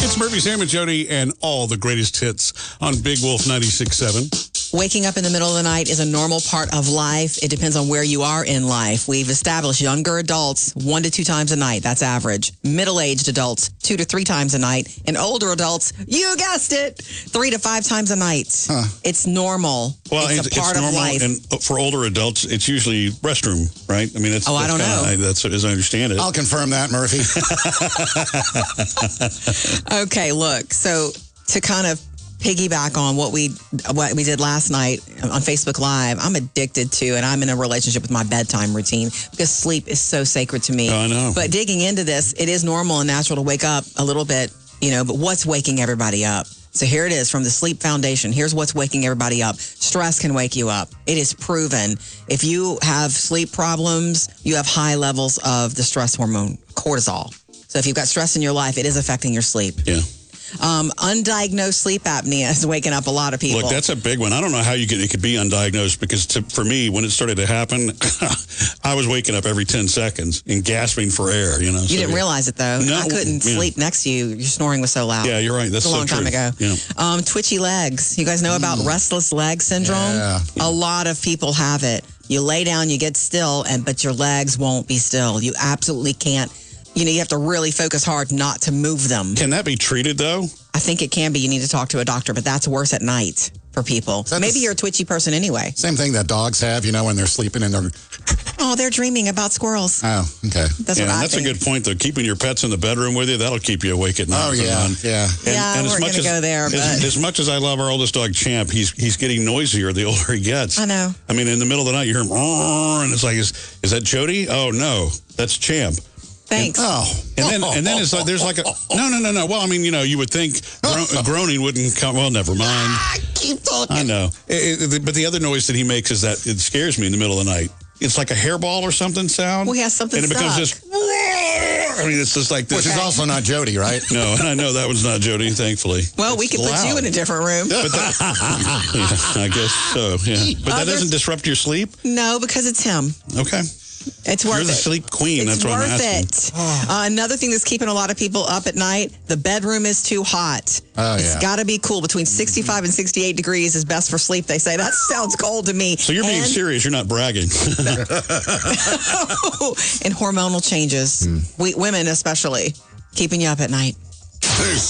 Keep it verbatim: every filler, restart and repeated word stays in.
It's Murphy, Sam, and Jody, and all the greatest hits on Big Wolf ninety-six point seven. Waking up in the middle of the night is a normal part of life. It depends on where you are in life. We've established younger adults one to two times a night. That's average. Middle-aged adults two to three times a night. And older adults, you guessed it, three to five times a night. Huh. It's normal. Well, it's, it's, a part it's normal, of life. and for older adults, it's usually restroom, right? I mean, it's. Oh, I don't kinda, know. I, that's as I understand it. I'll confirm that, Murphy. Okay, look. So to kind of piggyback on what we what we did last night on Facebook Live, I'm addicted to, and I'm in a relationship with my bedtime routine because sleep is so sacred to me. Oh, I know. But digging into this, it is normal and natural to wake up a little bit, you know, but what's waking everybody up? So here it is from the Sleep Foundation. Here's what's waking everybody up. Stress can wake you up. It is proven. If you have sleep problems, you have high levels of the stress hormone, cortisol. So if you've got stress in your life, it is affecting your sleep. Yeah. Um, undiagnosed sleep apnea is waking up a lot of people. Look, that's a big one. I don't know how you get it could be undiagnosed because to, for me, when it started to happen, I was waking up every ten seconds and gasping for air. You know, you so, didn't realize it though. No, I couldn't yeah. sleep next to you. Your snoring was so loud. Yeah, you're right. That's a long so time true. ago. Yeah. Um, twitchy legs. You guys know about Mm. restless leg syndrome? Yeah. A lot of people have it. You lay down, you get still, and but your legs won't be still. You absolutely can't. You know, you have to really focus hard not to move them. Can that be treated though? I think it can be. You need to talk to a doctor, but that's worse at night for people. that Maybe the- you're a twitchy person anyway. Same thing that dogs have, you know, when they're sleeping and they're... Oh, they're dreaming about squirrels. Oh, okay. That's yeah, what I that's think. a good point though. Keeping your pets in the bedroom with you, that'll keep you awake at night. Oh, yeah, on. yeah. And, Yeah, and as we're much gonna as, go there, as, but- as much as I love our oldest dog, Champ, he's he's getting noisier the older he gets. I know. I mean, in the middle of the night, you hear him, "Roar," and it's like, is is that Jody? Oh no, that's Champ. Thanks. Oh. And then and then it's like there's like a no no no no. Well, I mean, you know, you would think gro- groaning wouldn't come. Well, never mind. Ah, keep talking. I know. It- it- but the other noise that he makes is that it scares me in the middle of the night. It's like a hairball or something sound. Well, he has something and it becomes stuck. just. I mean, it's just like this. Which is also not Jody, right? No, and I know that one's not Jody, thankfully. Well, we It's could put you loud. in a different room. But that, yeah, I guess so, yeah. But that Others- doesn't disrupt your sleep? No, because it's him. Okay. It's worth You're the it. sleep queen. It's That's what I'm worth asking. it. Uh, another thing that's keeping a lot of people up at night, the bedroom is too hot. Oh, It's yeah. got to be cool. Between sixty-five and sixty-eight degrees is best for sleep, they say. That sounds cold to me. So you're being and, serious. You're not bragging. and hormonal changes. We, women especially, keeping you up at night.